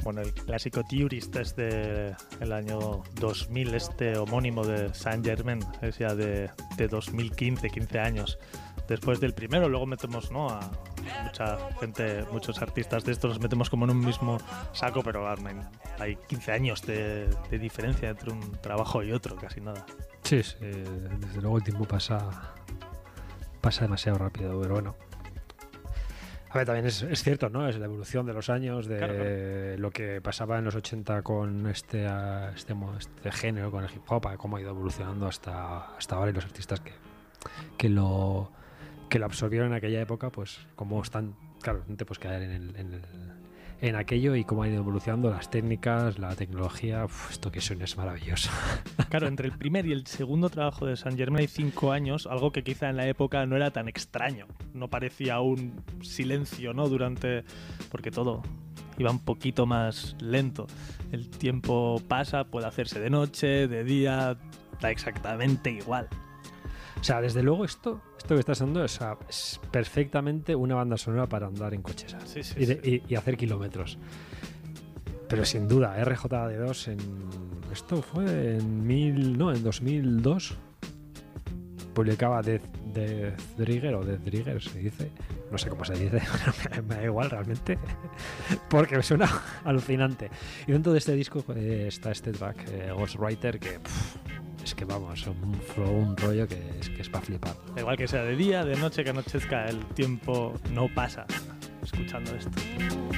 Bueno, el clásico Tourist es de el año 2000, este homónimo de Saint Germain, es ya de 2015, 15 años. Después del primero, luego metemos, ¿no?, a mucha gente, muchos artistas de estos los metemos como en un mismo saco, pero hay 15 años de diferencia entre un trabajo y otro, casi nada. Sí, desde luego el tiempo pasa demasiado rápido, pero bueno. A ver, también es cierto, ¿no? Es la evolución de los años, de claro. Lo que pasaba en los 80 con este género, con el hip hop, cómo ha ido evolucionando hasta ahora, y los artistas que lo absorbieron en aquella época, pues como están, claro, no te puedes quedar en aquello, y cómo han ido evolucionando las técnicas, la tecnología. Esto que suena es maravilloso. Claro, entre el primer y el segundo trabajo de Saint Germain hay 5 años, algo que quizá en la época no era tan extraño, no parecía un silencio, ¿no?, porque todo iba un poquito más lento. El tiempo pasa, puede hacerse de noche, de día, da exactamente igual. O sea, desde luego esto que estás haciendo es perfectamente una banda sonora para andar en coches, sí. Y hacer kilómetros. Pero sin duda, RJD2 esto fue en 2002, publicaba Death Drigger o Death Drigger se dice, no sé cómo se dice, me da igual realmente, porque me suena alucinante. Y dentro de este disco está este track, Ghostwriter, que es que vamos, un rollo que es para flipar. Da igual que sea de día, de noche, que anochezca, el tiempo no pasa escuchando esto.